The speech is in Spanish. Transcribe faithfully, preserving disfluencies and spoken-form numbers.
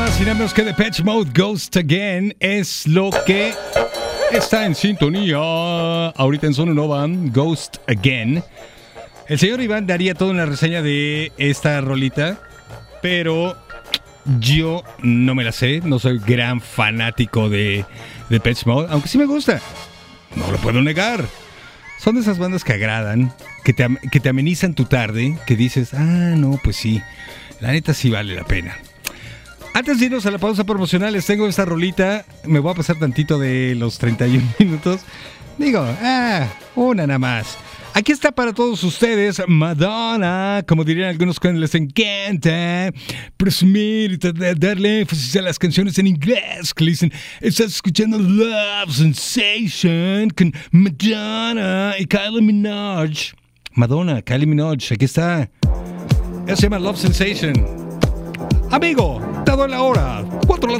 más y nada menos que Depeche Mode, Ghost Again, es lo que está en sintonía ahorita en Zona Nova, Ghost Again. El señor Iván daría toda una reseña de esta rolita, pero yo no me la sé, no soy gran fanático de Depeche Mode, aunque sí me gusta, no lo puedo negar. Son de esas bandas que agradan, que te, que te amenizan tu tarde, que dices, ah, no, pues sí, la neta sí vale la pena. Antes de irnos a la pausa promocional, les tengo esta rolita. Me voy a pasar tantito de los treinta y uno minutos. Digo, ah, una nada más. Aquí está para todos ustedes Madonna, como dirían algunos cuando les encanta presumir y darle énfasis a las canciones en inglés, que le dicen, estás escuchando Love Sensation con Madonna y Kylie Minogue. Madonna, Kylie Minogue, aquí está. Eso se llama Love Sensation. Amigo, dado la hora, cuatro